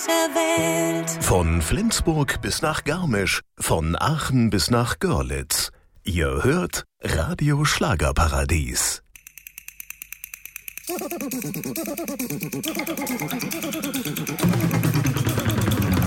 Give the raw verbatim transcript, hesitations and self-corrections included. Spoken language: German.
der Welt. Von Flensburg bis nach Garmisch, von Aachen bis nach Görlitz. Ihr hört Radio Schlagerparadies.